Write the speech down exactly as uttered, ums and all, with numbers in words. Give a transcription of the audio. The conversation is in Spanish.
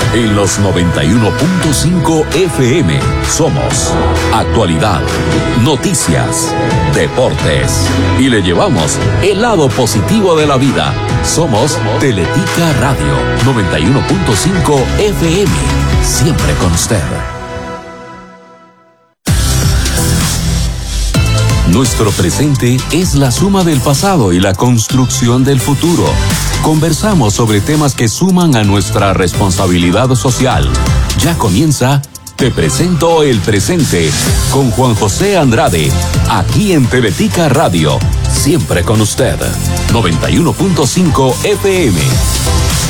En los noventa y uno punto cinco F M somos actualidad, noticias, deportes y le llevamos el lado positivo de la vida. Somos Teletica Radio noventa y uno punto cinco F M, siempre con usted. Nuestro presente es la suma del pasado y la construcción del futuro. Conversamos sobre temas que suman a nuestra responsabilidad social. Ya comienza Te Presento el Presente con Juan José Andrade, aquí en Teletica Radio, siempre con usted. noventa y uno punto cinco F M.